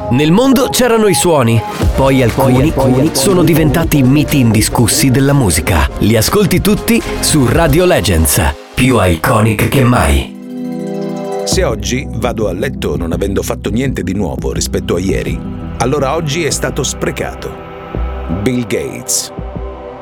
Nel mondo c'erano i suoni, poi alcuni sono diventati miti indiscussi della musica. Li ascolti tutti su Radio Legends, più iconic che mai. Se oggi vado a letto non avendo fatto niente di nuovo rispetto a ieri, allora oggi è stato sprecato. Bill Gates.